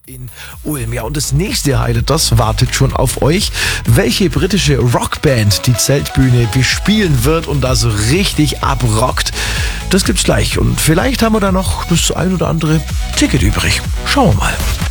in Ulm. Ja, und das nächste Highlight, das wartet schon auf euch. Welche britische Rockband die Zeltbühne bespielen wird und da so richtig abrockt, das gibt's gleich. Und vielleicht haben wir da noch das ein oder andere Ticket übrig. Schauen wir mal.